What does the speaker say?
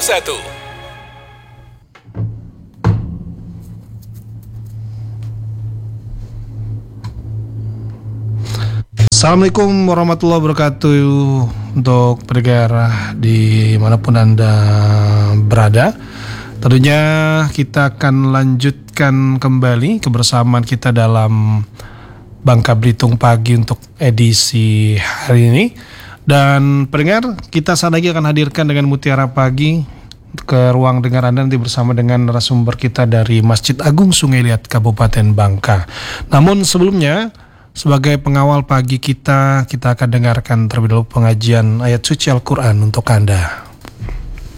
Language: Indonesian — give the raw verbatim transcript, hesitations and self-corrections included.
satu. Assalamualaikum warahmatullahi wabarakatuh. Untuk pendengar dimanapun Anda berada, tentunya kita akan lanjutkan kembali kebersamaan kita dalam Bangka Belitung Pagi untuk edisi hari ini. Dan pendengar, kita saat lagi akan hadirkan dengan Mutiara Pagi ke ruang dengar Anda nanti bersama dengan narasumber kita dari Masjid Agung Sungai Liat Kabupaten Bangka. Namun sebelumnya, sebagai pengawal pagi kita, kita akan dengarkan terlebih dahulu pengajian ayat suci Al-Quran untuk Anda.